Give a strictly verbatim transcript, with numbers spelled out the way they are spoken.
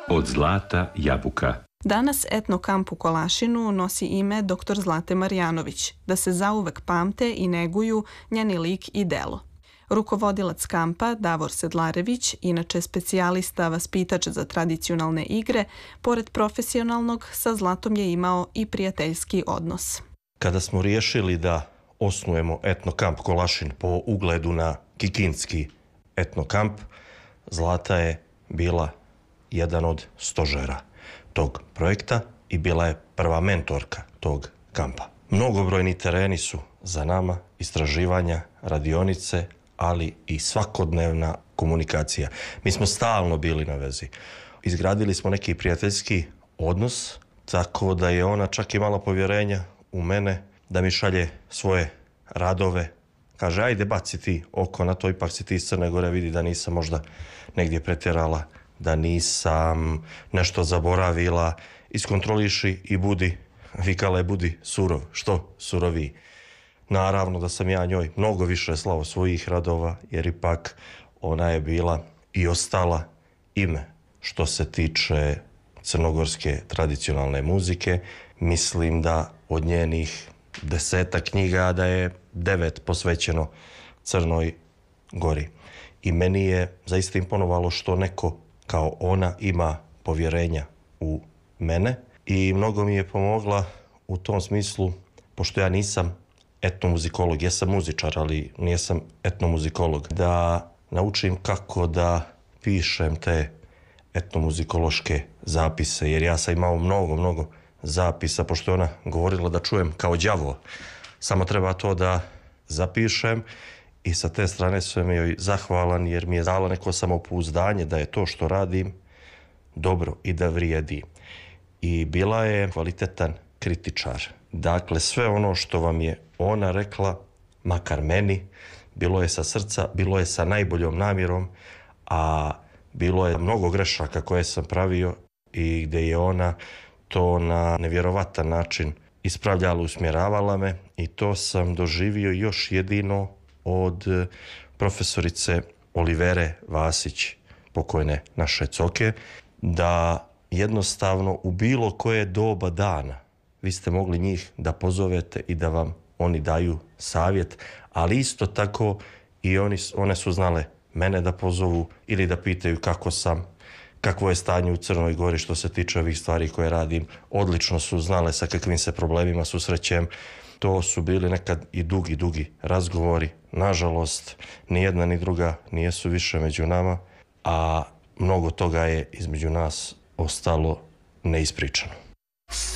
Od zlata jabuka. Danas etnokamp u Kolašinu nosi ime doktor Zlate Marjanović, da se zauvek pamte i neguju njeni lik i delo. Rukovodilac kampa Davor Sedlarević, inače specijalista vaspitač za tradicionalne igre, pored profesionalnog, sa Zlatom je imao i prijateljski odnos. Kada smo riješili da osnujemo etnokamp Kolašin po ugledu na kikinski etnokamp, Zlata je bila jedan od stožera tog projekta i bila je prva mentorka tog kampa. Mnogobrojni tereni su za nama, istraživanja, radionice, ali i svakodnevna komunikacija. Mi smo stalno bili na vezi. Izgradili smo neki prijateljski odnos, tako da je ona čak imala povjerenja u mene da mi šalje svoje radove. Kaže, ajde baci ti oko na to, ipak si ti iz Crne Gore, vidi da nisam možda negdje pretjerala, da nisam nešto zaboravila, iskontroliši i budi, vikala je budi surov, što suroviji. Naravno da sam ja njoj mnogo više slao svojih radova, jer ipak ona je bila i ostala ime što se tiče crnogorske tradicionalne muzike. Mislim da od njenih deseta knjiga da je devet posvećeno Crnoj Gori. I meni je zaista imponovalo što neko kao ona ima povjerenja u mene i mnogo mi je pomogla u tom smislu, pošto ja nisam etnomuzikolog, ja sam muzičar, ali nisam etnomuzikolog, da naučim kako da pišem te etnomuzikološke zapise, jer ja sam imao mnogo, mnogo zapisa, pošto je ona govorila da čujem kao đavo. Samo treba to da zapišem i sa te strane sam joj zahvalan jer mi je dala neko samopouzdanje da je to što radim dobro i da vrijedi. I bila je kvalitetan kritičar. Dakle, sve ono što vam je ona rekla, makar meni, bilo je sa srca, bilo je sa najboljom namjerom, a bilo je mnogo grešaka koje sam pravio i gdje je ona to na nevjerovatan način ispravljala, usmjeravala me i to sam doživio još jedino od profesorice Olivere Vasić, pokojne naše coke, da jednostavno u bilo koje doba dana vi ste mogli njih da pozovete i da vam oni daju savjet, ali isto tako i oni, one su znale mene da pozovu ili da pitaju kako sam, kakvo je stanje u Crnoj Gori što se tiče ovih stvari koje radim. Odlično su znale sa kakvim se problemima susrećem. To su bili nekad i dugi, dugi razgovori. Nažalost, ni jedna ni druga nijesu više među nama, a mnogo toga je između nas ostalo neispričano.